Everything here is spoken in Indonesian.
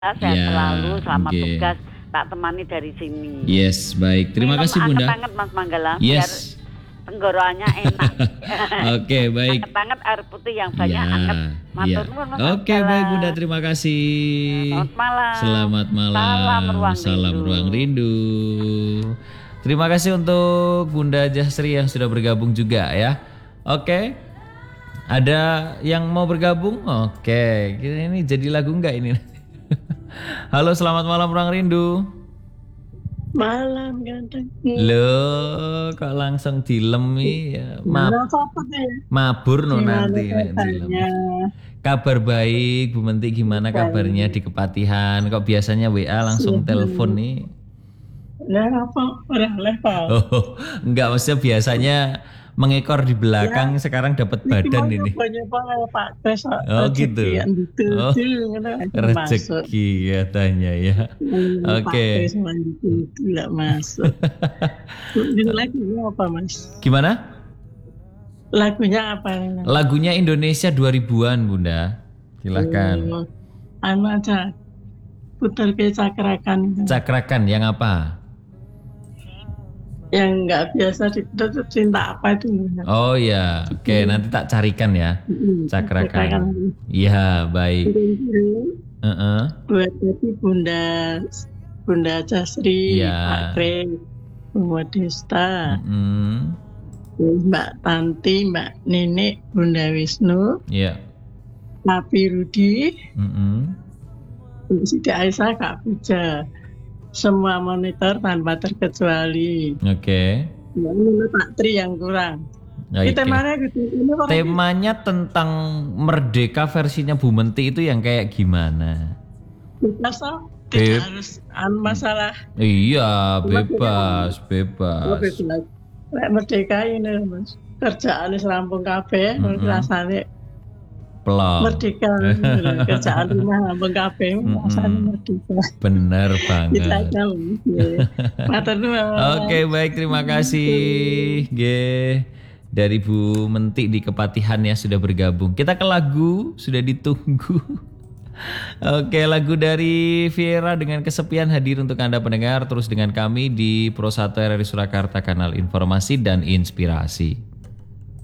sehat Ya, selalu, selamat oke. tugas, tak temani dari sini. Yes, baik. Terima Minum kasih Bunda. anget-anget Mas Manggala, biar Yes. tenggorokannya enak. Oke, baik. Anget-anget air putih yang banyak Ya, anget. ya. Matur nuwun Mas Oke, baik Bunda, Manggala. terima kasih. Selamat malam. Selamat Salam malam. ruang Salam rindu. ruang rindu. Terima kasih untuk Bunda Jasri yang sudah bergabung juga ya. Oke. Ada yang mau bergabung? Oke, ini jadi lagu enggak ini? Halo, selamat malam ruang rindu. Malam ganteng. Loh, kok langsung dilemi ya? Mabur no nanti nek dilem. Kabar baik, Bu Menti, gimana kabarnya di Kepatihan? Kok biasanya WA langsung telepon nih? Lah apa orang level? Oh, enggak, maksudnya biasanya mengekor di belakang, sekarang dapat badan ini. Banyak Pak Kres. Oh gitu. Oh, rezeki katanya ya. Oke. Tidak masuk. Lagunya apa Mas? Gimana? Lagunya apa? Lagunya Indonesia 2000-an Bunda. Silakan. Anu aja. Putar ke cakrakan. Cakrakan yang apa? Yang nggak biasa diputar cinta apa itu? Oh ya, oke, nanti tak carikan ya. Cakrakan. Iya, baik. Buat jadi Bunda Jasri, Pak Kres, Bu Desta, Mbak Tanti, Mbak Nenek, Bunda Wisnu, Papi Rudi, Siti Aisyah, Kak Puja. Semua monitor tanpa terkecuali. Oke. Ini Pak Tri yang kurang. Temanya tentang merdeka versinya Bu Menti itu yang kayak gimana? Tidak harus masalah. Iya, bebas. Merdeka ini Mas. Kerjaan rampung kabeh, rasane plong. Merdeka. Kerjaan rumah rampung kabeh, rasane merdeka. Bener banget. Kita tahu. Oke, baik, terima kasih. Dari Bu Menti di Kepatihan ya sudah bergabung. Kita ke lagu, sudah ditunggu. Oke, lagu dari Viera dengan Kesepian hadir untuk Anda pendengar. Terus dengan kami di Pro 1 RRI Surakarta, kanal informasi dan inspirasi.